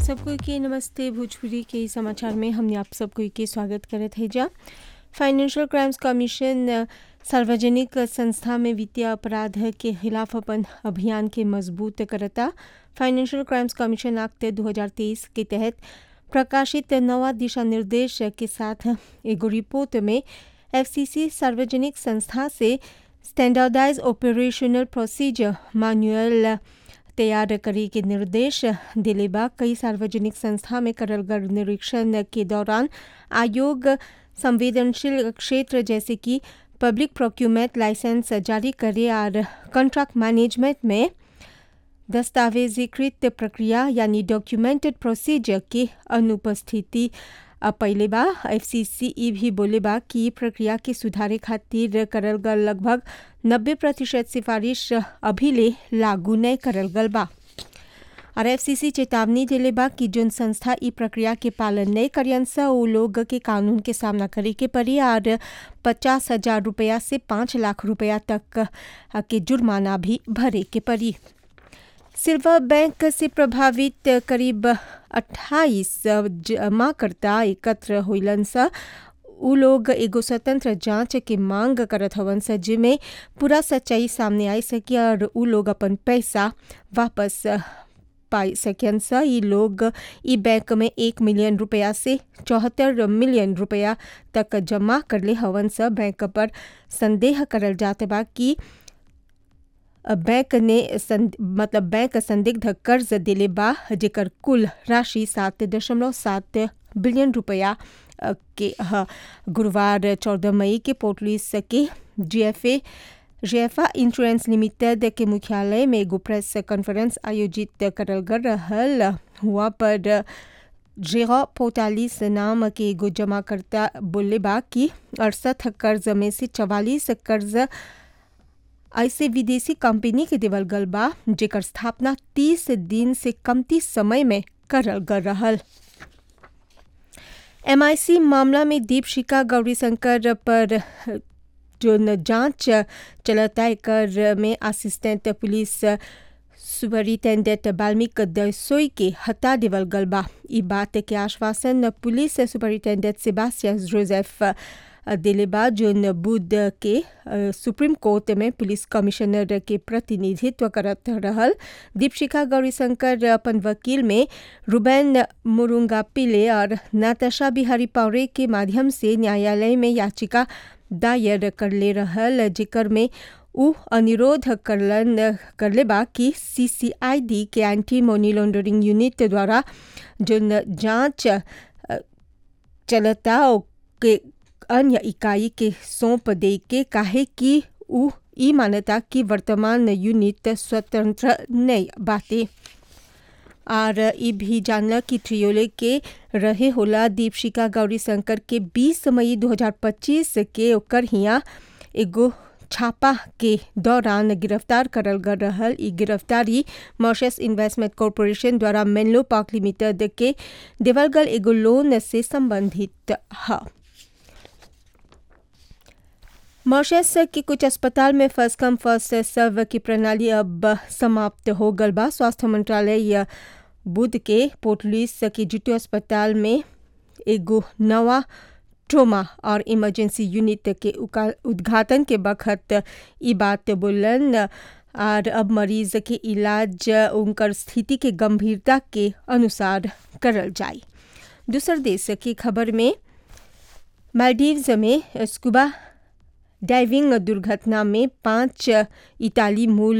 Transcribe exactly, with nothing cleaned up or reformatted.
सबको के नमस्ते। भोजपुरी के समाचार में हमने आप सबको के स्वागत करत है। जा फाइनेंशियल क्राइम्स कमीशन सार्वजनिक संस्था में वित्तीय अपराध के खिलाफ अपन अभियान के मजबूत करता। फाइनेंशियल क्राइम्स कमीशन एक्ट दो हज़ार तेईस के तहत प्रकाशित नवा दिशा निर्देश के साथ एगो रिपोर्ट में एफसीसी सार्वजनिक संस्था से स्टैंडर्डाइज ऑपरेशनल प्रोसीजर मैनुअल तैयार करे के निर्देश दिले बा। कई सार्वजनिक संस्था में करल गल निरीक्षण के दौरान आयोग संवेदनशील क्षेत्र जैसे कि पब्लिक प्रोक्यूरमेंट लाइसेंस जारी करे और कॉन्ट्रैक्ट मैनेजमेंट में दस्तावेजीकृत प्रक्रिया यानी डॉक्यूमेंटेड प्रोसीजर के अनुपस्थिति पहले बा। एफसीसी ई भी बोले बा कि प्रक्रिया के सुधारे खातिर करल गल लगभग नब्बे प्रतिशत सिफारिश अभी ले लागू नहीं करल गल बा। और एफसीसी चेतावनी दिले बा कि जोन संस्था ई प्रक्रिया के पालन नहीं करियन सा वो लोग के कानून के सामना करे के पड़ी और पचास हजार रुपया से पाँच लाख रुपया तक के जुर्माना भी भरे के पड़ी। सिल्वर बैंक से प्रभावित करीब अट्ठाईस जमाकर्ता एकत्र होइलन सा। उ लोग एगो स्वतंत्र जांच के मांग करत हवन सा जिसमें पूरा सच्चाई सामने आई सके और उ लोग अपन पैसा वापस पाई सकें सा। ये लोग ई बैंक में एक मिलियन रुपया से चौहत्तर मिलियन रुपया तक जमा कर ले हवन सा। बैंक पर संदेह करल जाते बा कि बैंक ने संद, मतलब बैंक संदिग्ध कर्ज दिले बा जेकर कुल राशि सात दशमलव सात बिलियन रुपया के ह। गुरुवार चौदह मई के पुलिस के जीएफए जेफा इंश्योरेंस लिमिटेड के मुख्यालय में एगो प्रेस कॉन्फ्रेंस आयोजित करल गल रहल। हुआ पर जेरो पोतालीस नाम के एगो जमाकर्ता बोले बा कि अड़सठ कर्ज में से चवालीस कर्ज ऐसे विदेशी कंपनी के देवल गल बा जेकर स्थापना तीस दिन से कमती समय में करल गल रहल। एमआईसी मामला में दीपशिखा गौरीशंकर पर जो जांच चलता एकर में असिस्टेंट पुलिस सुपरिटेंडेंट बाल्मीक दसोई के हटा देवल गल बा। ई बात के आश्वासन पुलिस सुपरिटेंडेंट सेबास्टियन जोसेफ दिले बा जोन बुध के सुप्रीम कोर्ट में पुलिस कमिश्नर के प्रतिनिधित्व करत रहल। दीपशिखा गौरीशंकर अपन वकील में रुबेन मुरुंगा पिले और नाताशा बिहारी पौरे के माध्यम से न्यायालय में याचिका दायर कर ले रहल जेकर में उ अनुरोध करलन करले बा कि सीसीआईडी के एंटी मनी लॉन्ड्रिंग यूनिट द्वारा जोन जांच चलता के अन्य इकाई के सौंप दे के काहे कि उ ई मान्यता कि वर्तमान यूनिट स्वतंत्र नहीं बाते। और ई भी जानला कि ट्रियोले के रहे होला दीपशिखा गौरीशंकर के बीस मई दो हज़ार पच्चीस के ओकर हिया एगो छापा के दौरान गिरफ्तार करल गल रहल। ई गिरफ्तारी मॉरिशस इन्वेस्टमेंट कॉर्पोरेशन द्वारा मेनलो पार्क लिमिटेड के देवल गल एगो लोन से संबंधित है। मॉरिशस के कुछ अस्पताल में फर्स्ट कम फर्स्ट सर्व की प्रणाली अब समाप्त हो गल बा। स्वास्थ्य मंत्रालय बुध के पोर्टलुइस के जुटो अस्पताल में एगो नवा ट्रोमा और इमरजेंसी यूनिट के उद्घाटन के बखत ई बात बोलन और अब मरीज के इलाज उनकर स्थिति के गंभीरता के अनुसार करल जाए। दूसर देश की खबर में मालदीव्स में स्कूबा डाइविंग दुर्घटना में पांच इताली मूल